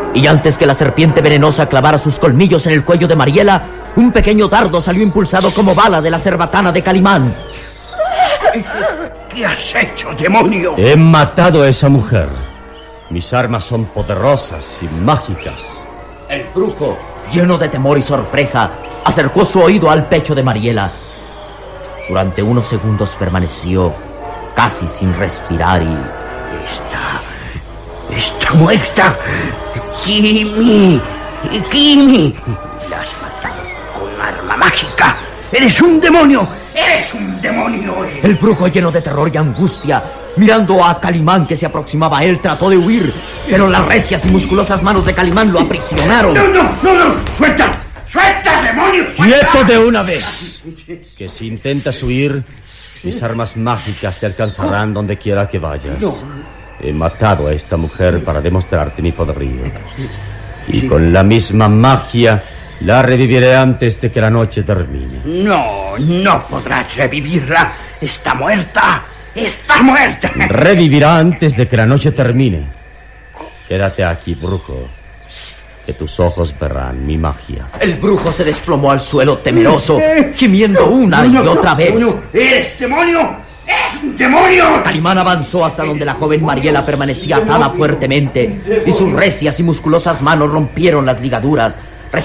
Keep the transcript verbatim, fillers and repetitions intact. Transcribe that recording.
Y antes que la serpiente venenosa clavara sus colmillos en el cuello de Mariela, un pequeño dardo salió impulsado como bala de la cerbatana de Calimán. ¿Qué has hecho, demonio? He matado a esa mujer. Mis armas son poderosas y mágicas. El brujo, lleno de temor y sorpresa, acercó su oído al pecho de Mariela. Durante unos segundos permaneció casi sin respirar y... Está... está muerta. Kimi, Kimi. La has matado con arma mágica. Eres un demonio. Eres un demonio. El brujo, lleno de terror y angustia, mirando a Calimán que se aproximaba a él, trató de huir, pero las recias y musculosas manos de Calimán lo aprisionaron. No, no, no, no. Suelta. ¡Suelta, demonios! ¡Suelta! ¡Quieto de una vez! Que si intentas huir, mis armas mágicas te alcanzarán donde quiera que vayas. No. He matado a esta mujer para demostrarte mi poderío. Y con la misma magia la reviviré antes de que la noche termine. No, no podrás revivirla. Está muerta. Está muerta. Revivirá antes de que la noche termine. Quédate aquí, brujo, que tus ojos verán mi magia. El brujo se desplomó al suelo temeroso, gimiendo una y otra vez. No, no, ¡eres demonio! ¡Es un demonio! Calimán avanzó hasta donde la joven Mariela permanecía atada fuertemente, y sus recias y musculosas manos rompieron las ligaduras,